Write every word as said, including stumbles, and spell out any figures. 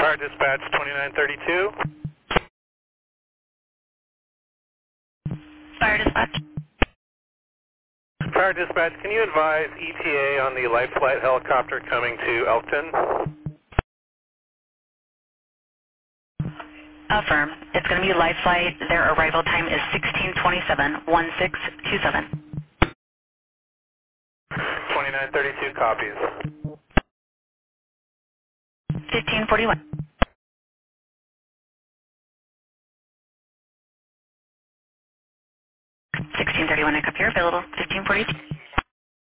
Fire Dispatch twenty-nine thirty-two. Fire Dispatch. Fire Dispatch, can you advise E T A on the light flight helicopter coming to Elkton? Affirm. It's going to be live flight. Their arrival time is sixteen twenty-seven, one six two seven. twenty-nine thirty-two copies. fifteen forty-one. sixteen thirty-one, I copy. You're available. fifteen forty-two.